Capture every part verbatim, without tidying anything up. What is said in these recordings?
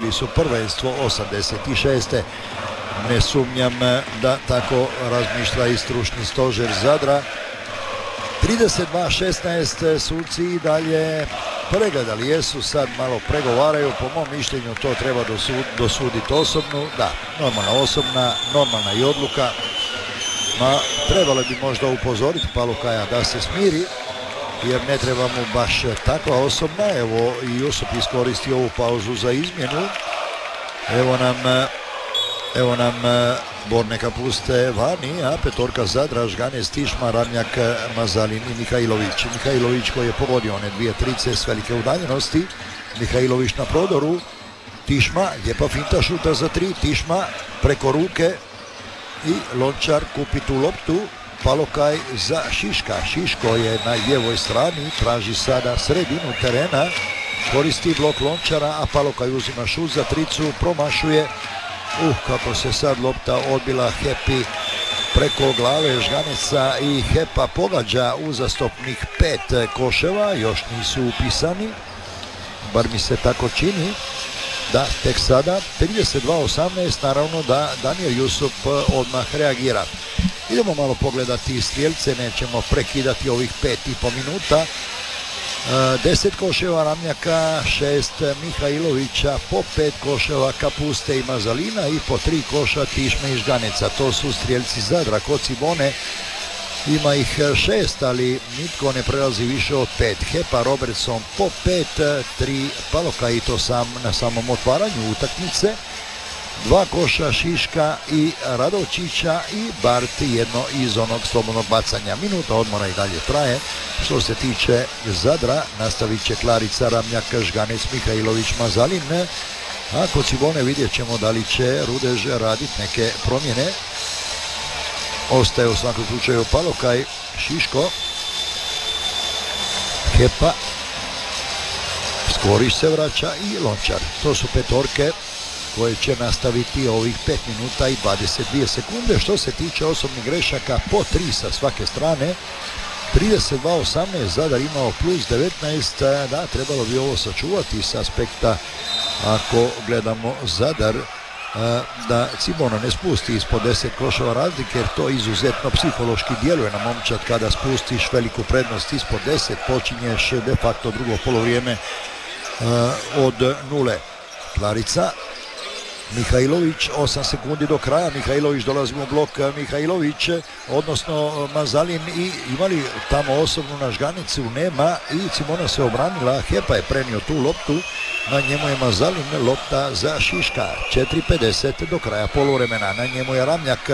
osvojili su prvenstvo osamdeset šeste. Ne sumnjam da tako razmišlja i stručni stožer Zadra. trideset dva šesnaest suci i dalje pregledali jesu, sad malo pregovaraju, po mom mišljenju to treba dosud, dosuditi osobnu, da, normalna osobna, normalna i odluka, ma trebalo bi možda upozoriti Palukaja da se smiri, jer ne treba mu baš takva osobna. Evo i Jusup iskoristi ovu pauzu za izmjenu, evo nam Evo nam Bor neka puste vani, a petorka Zadra, Žganec, Tišma, Ramljak, Mazalin i Mihajlović. Mihajlović koji je pogodio one dvije trice s velike udaljenosti. Mihajlović na prodoru. Tišma, lijepa finta, šuta za tri. Tišma preko ruke i Lončar kupi tu loptu. Palokaj za Šiška. Šiško je na lijevoj strani, traži sada sredinu terena. Koristi blok Lončara, a Palokaj uzima šut za tricu, promašuje. Uh, kako se sad lopta odbila Hepi preko glave Žganeca i Hepa pogađa uzastopnih pet koševa, još nisu upisani, bar mi se tako čini, da tek sada trideset dva osamnaest, naravno da Danijel Jusup odmah reagira. Idemo malo pogledati strijelce, nećemo prekidati ovih pet i po minuta. deset koševa Ramljaka, šest Mihajlovića, po pet koševa Kapuste i Mazalina i po tri koša Tišme i Žganeca. To su strijelci Zadra. Kod Cibone ima ih šest, ali nitko ne prelazi više od pet. Hepa, Robertson po pet, tri Palokaj i to sam na samom otvaranju utakmice. Dva koša Šiška i Radočića i Bart jedno iz onog slobodnog bacanja. Minuta odmora i dalje traje. Što se tiče Zadra, nastavit će Klarica, Ramljak, Žganec, Mihajlović, Mazalin. A kod Cibone vidjet ćemo da li će Rudež raditi neke promjene. Ostaje u svakom slučaju Palokaj, Šiško, Hepa, Skorić se vraća i Lončar. To su petorke koje će nastaviti ovih pet minuta i dvadeset dvije sekunde. Što se tiče osobnih grešaka, po tri sa svake strane. trideset dva osamnaest, Zadar imao plus devetnaest, da, trebalo bi ovo sačuvati s aspekta, ako gledamo Zadar, da Cibona ne spusti ispod deset koševa razlike, jer to izuzetno psihološki djeluje na momčad. Kada spustiš veliku prednost ispod deset, počinješ de facto drugo polovrijeme od nule. Klarica, Mihajlović, osam sekundi do kraja. Mihajlović dolazi u blok. Mihajlović, odnosno Mazalin, i imali tamo osobnu na Žganicu, nema, i Cibona se obranila. Hepa je prenio tu loptu, na njemu je Mazalin, lopta za Šiška. četiri pedeset do kraja poluvremena, na njemu je Ramljak.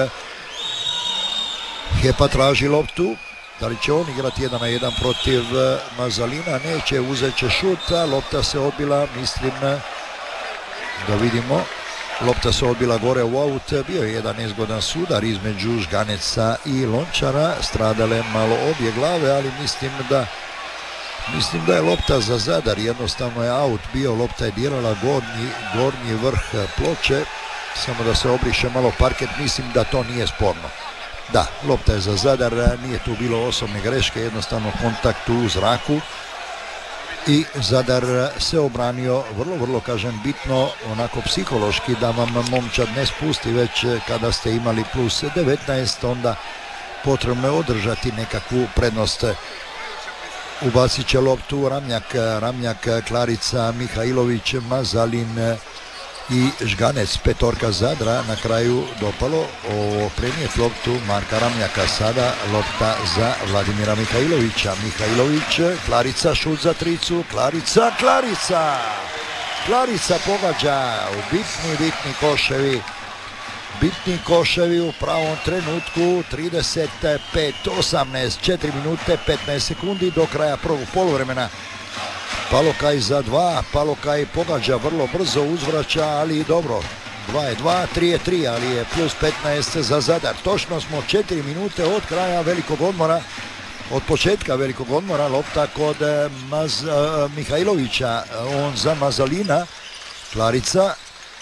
Hepa traži loptu, da li će on igrati jedan na jedan protiv Mazalina? Neće, uzet će šut, a lopta se odbila, mislim da vidimo. Lopta se odbila gore u aut, bio je jedan nezgodan sudar između Žganeca i Lončara, stradale malo obje glave, ali mislim da mislim da je lopta za Zadar, jednostavno je aut bio, lopta je dirala gornji, gornji vrh ploče, samo da se obriše malo parket, mislim da to nije sporno. Da, lopta je za Zadar, nije tu bilo osobne greške, jednostavno kontakt u zraku. I Zadar se obranio vrlo, vrlo, kažem, bitno, onako psihološki, da vam momčad ne spusti, već kada ste imali plus devetnaest, onda potrebno je održati nekakvu prednost. Ubacit će loptu Ramljak, Ramljak, Klarica, Mihajlović, Mazalin i Žganec, petorka Zadra. Na kraju dopalo ovo prenijet loptu Marka Ramljaka. Sada lopta za Vladimira Mihajlovića. Mihajlović, Klarica, šut za tricu, Klarica, Klarica! Klarica pogađa u bitni, bitni koševi. Bitni koševi u pravom trenutku. Trideset pet osamnaest, četiri minute petnaest sekundi do kraja prvog poluvremena. Palokaj za dva, Palokaj pogađa vrlo brzo, uzvraća, ali dobro, dva je dva, tri je tri, ali je plus petnaest za Zadar. Točno smo četiri minute od kraja velikog odmora, od početka velikog odmora. Lopta kod Maz, uh, Mihajlovića, on za Mazalina, Klarica,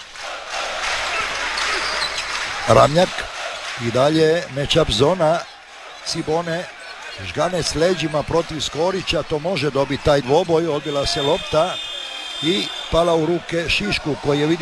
Ramljak, i dalje match-up zona Cibone. Žganec leđima protiv Skorića, to može dobiti taj dvoboj, odbila se lopta i pala u ruke Šišku, koji je vidio